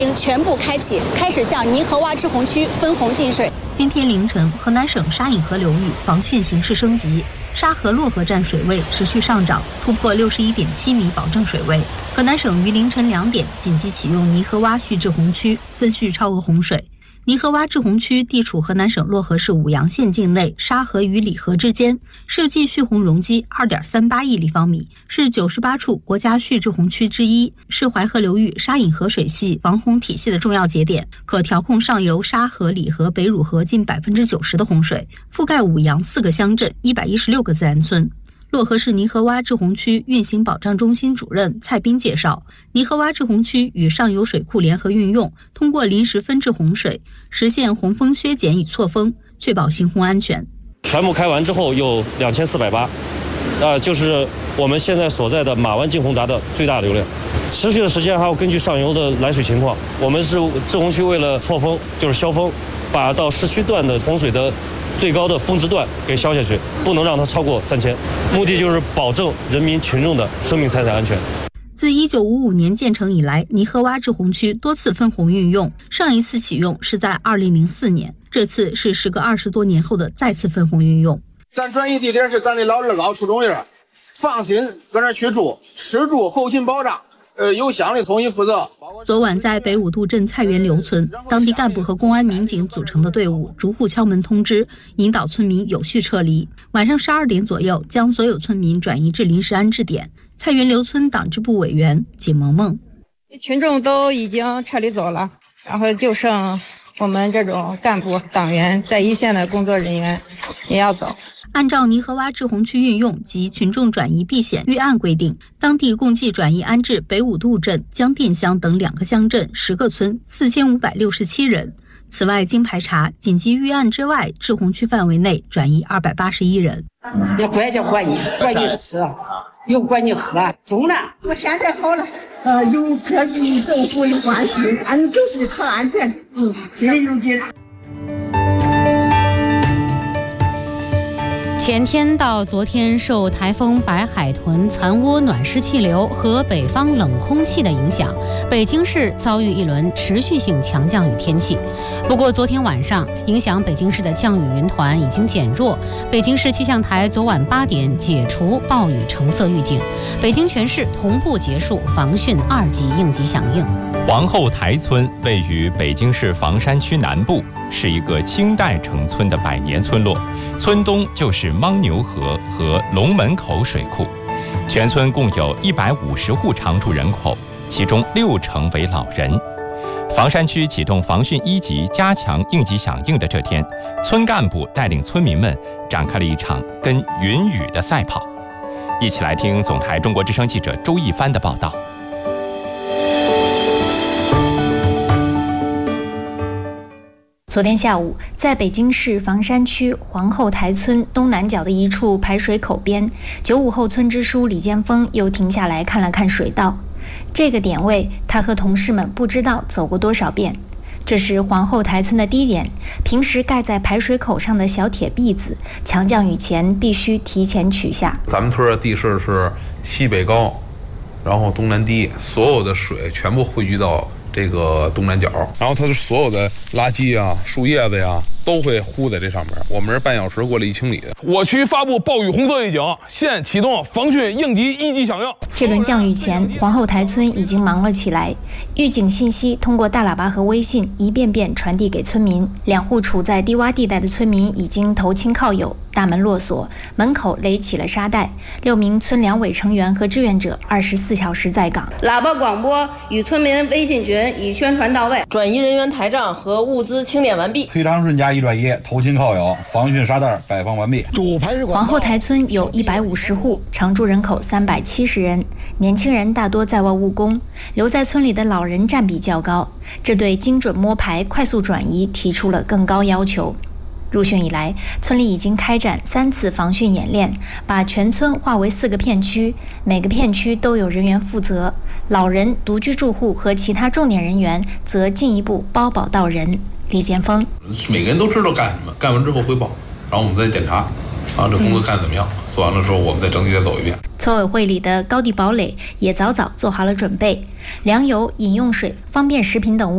全部开启，开始向泥河洼滞洪区分洪进水。 今天凌晨，河南省沙引河流域防汛形势升级，沙河洛河站水位持续上涨，突破61.7米保证水位。河南省于凌晨2点紧急启用泥河洼蓄滞洪区，分蓄超额洪水。泥河洼滞洪区地处河南省漯河市舞阳县境内沙河与里河之间，设计蓄洪容积2.38亿立方米，是98处国家蓄滞洪区之一，是淮河流域沙引河水系防洪体系的重要节点，可调控上游沙河、里河、北汝河近90%的洪水，覆盖舞阳4个乡镇、116个自然村。漯河市泥河洼滞洪区运行保障中心主任蔡斌介绍，泥河洼滞洪区与上游水库联合运用，通过临时分治洪水，实现洪峰削减与错峰，确保行洪安全。 全部开完之后有2480，就是我们现在所在的马湾进洪闸的最大流量。持续的时间还要根据上游的来水情况，我们是滞洪区为了错峰，就是消峰，把到市区段的洪水的最高的峰值段给消下去，不能让它超过3000，目的就是保证人民群众的生命财产安全。 自1955年建成以来，泥河洼滞洪区多次分洪运用，上一次启用是在2004年，这次是时隔20多年后的再次分洪运用。 咱转移地点是咱的老二高初中院，放心搁那去住，吃住后勤保障。由乡里统一负责。 昨晚在北五渡镇菜园刘村，当地干部和公安民警组成的队伍逐户敲门通知，引导村民有序撤离。晚上12点左右，将所有村民转移至临时安置点。菜园刘村党支部委员景萌萌： 群众都已经撤离走了，然后就剩我们这种干部、党员在一线的工作人员也要走。 按照泥河洼滞洪区运用及群众转移避险预案规定，当地共计转移安置北五渡镇、江店乡等2个乡镇、10个村4567人。此外，经排查，紧急预案之外，滞洪区范围内转移281人。 也管就管你，管你吃，又管你喝，中了。 我现在好了，有各地政府有关系，俺都是可安全，今如今。 前天到昨天，受台风白海豚残涡暖湿气流和北方冷空气的影响，北京市遭遇一轮持续性强降雨天气。不过昨天晚上，影响北京市的降雨云团已经减弱，北京市气象台昨晚8点解除暴雨橙色预警，北京全市同步结束防汛2级应急响应。 皇后台村位于北京市房山区南部，是一个清代成村的百年村落，村东就是牻牛河和龙门口水库。全村共有150户常住人口，其中60%为老人。房山区启动防汛1级加强应急响应的这天，村干部带领村民们展开了一场跟云雨的赛跑。一起来听总台中国之声记者周一帆的报道。 昨天下午，在北京市房山区皇后台村东南角的一处排水口边，95后村支书李建峰又停下来看了看水道。这个点位，他和同事们不知道走过多少遍。这是皇后台村的低点，平时盖在排水口上的小铁篦子，强降雨前必须提前取下。 咱们村的地势是西北高，然后东南低，所有的水全部汇聚到这个东南角，然后它的所有的垃圾啊、树叶子呀，都会糊在这上面。我们是半小时过来1清理。我区发布暴雨红色预警，现启动防汛应急1级响应。 这轮降雨前，皇后台村已经忙了起来，预警信息通过大喇叭和微信一遍遍传递给村民。2户处在低洼地带的村民已经投亲靠友，大门落锁，门口垒起了沙袋。6名村两委成员和志愿者24小时在岗， 喇叭广播与村民微信群已宣传到位， 转移人员台账和物资清点完毕。 崔长顺家1转1，投亲靠友，防汛沙袋摆放完毕。 皇后台村有150户，常住人口370人，年轻人大多在外务工，留在村里的老人占比较高，这对精准摸排、快速转移提出了更高要求。入汛以来，村里已经开展3次防汛演练，把全村划为4个片区，每个片区都有人员负责。老人、独居住户和其他重点人员则进一步包保到人。李建峰： 每个人都知道干什么，干完之后汇报，然后我们再检查，这工作干得怎么样？做完了之后，我们再整体再走一遍。 村委会里的高地堡垒也早早做好了准备，粮油、饮用水、方便食品等物